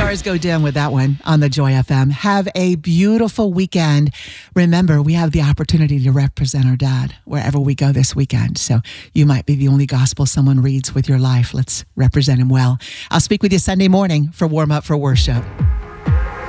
stars go dim with that one on the Joy FM. Have a beautiful weekend. Remember, we have the opportunity to represent our dad wherever we go this weekend. So you might be the only gospel someone reads with your life. Let's represent him well. I'll speak with you Sunday morning for Warm Up for Worship.